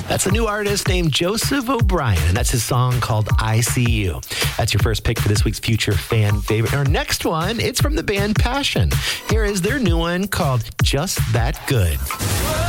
That's a new artist named Joseph O'Brien, and that's his song called I See You. That's your first pick for this week's Future Fan Favorite. Our next one, it's from the band Passion. Here is their new one called Just That Good.